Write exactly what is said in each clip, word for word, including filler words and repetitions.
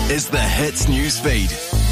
is the Hits News Feed.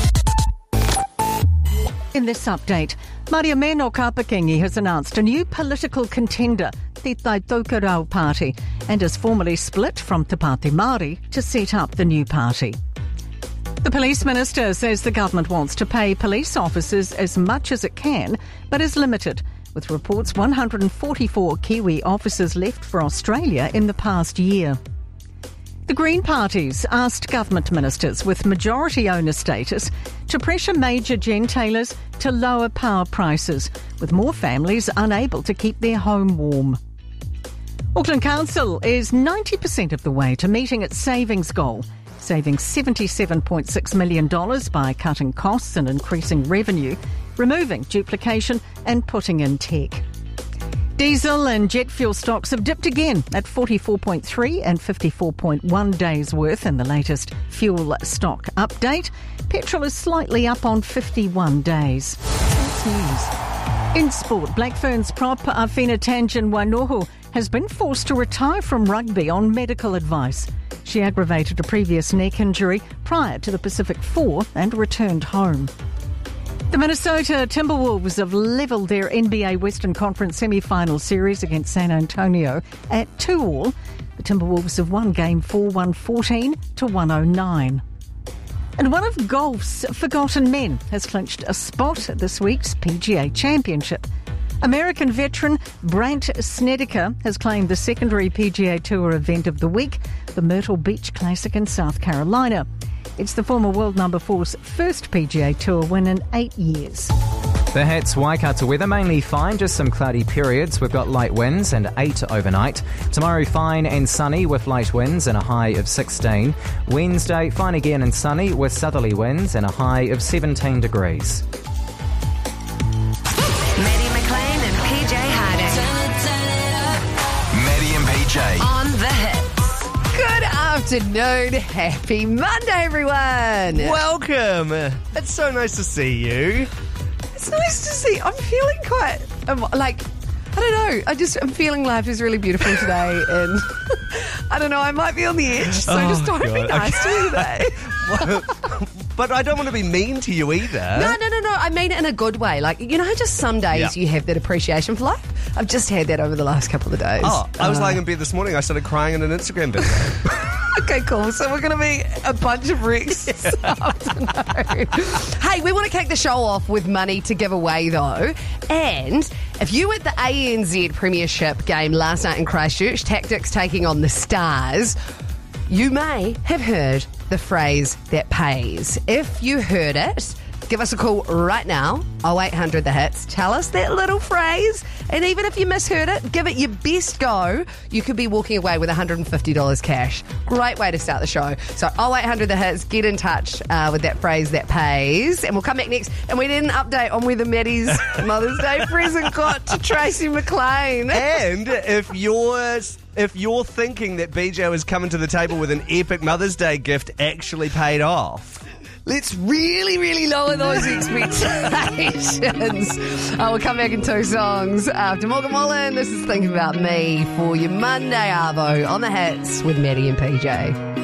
In this update, Maria Meno Kapakingi has announced a new political contender, Te Tai Tokerau Party, and has formally split from Te Pāti Māori to set up the new party. The police minister says the government wants to pay police officers as much as it can, but is limited, with reports one hundred forty-four Kiwi officers left for Australia in the past year. The Green parties asked government ministers with majority owner status to pressure major gentailers to lower power prices, with more families unable to keep their home warm. Auckland Council is ninety percent of the way to meeting its savings goal, saving seventy-seven point six million dollars by cutting costs and increasing revenue, removing duplication and putting in tech. Diesel and jet fuel stocks have dipped again at forty-four point three and fifty-four point one days worth in the latest fuel stock update. Petrol is slightly up on fifty-one days. That's news. In sport, Black Ferns prop Awhina Tangin Wainohu has been forced to retire from rugby on medical advice. She aggravated a previous neck injury prior to the Pacific Four and returned home. The Minnesota Timberwolves have levelled their N B A Western Conference semi-final series against San Antonio at two all. The Timberwolves have won Game four one fourteen to one oh nine. And one of golf's forgotten men has clinched a spot at this week's P G A Championship. American veteran Brandt Snedeker has claimed the secondary P G A Tour event of the week, the Myrtle Beach Classic in South Carolina. It's the former world number four's first P G A Tour win in eight years. The Hits Waikato weather mainly fine, just some cloudy periods. We've got light winds and eight overnight. Tomorrow fine and sunny with light winds and a high of sixteen. Wednesday fine again and sunny with southerly winds and a high of seventeen degrees. Maddie McLean and P J Harding. Maddie and P J. On the Hits. Good afternoon. Happy Monday, everyone. Welcome. It's so nice to see you. It's nice to see. I'm feeling quite, um, like, I don't know. I just, I'm feeling life is really beautiful today. And I don't know, I might be on the edge. So Oh, just don't be God. nice to me today. But I don't want to be mean to you either. No, no, no, no. I mean it in a good way. Like, you know, just some days Yeah. you have that appreciation for life. I've just had that over the last couple of days. Oh, I was Uh, lying in bed this morning. I started crying in an Instagram video. Okay, cool. So we're going to be a bunch of wrecks this afternoon. Hey, we want to kick the show off with money to give away, though. And if you were at the A N Z Premiership game last night in Christchurch, Tactics taking on the Stars, you may have heard the phrase that pays. If you heard it, give us a call right now, oh eight hundred the hits. Tell us that little phrase. And even if you misheard it, give it your best go. You could be walking away with one hundred fifty dollars cash. Great way to start the show. So oh eight hundred the hits, get in touch uh, with that phrase that pays. And we'll come back next and we did an update on whether Maddie's Mother's Day present got to Tracy McLean. And if you're if you're thinking that B J was coming to the table with an epic Mother's Day gift actually paid off. Let's really, really lower those expectations. uh, we'll come back in two songs after Morgan Wallen. This is Thinking About Me for your Monday Arvo on the Hits with Maddie and P J.